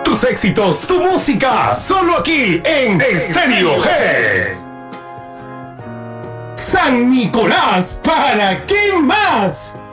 Tus éxitos, tu música, solo aquí en Estéreo G. San Nicolás, ¿para qué más?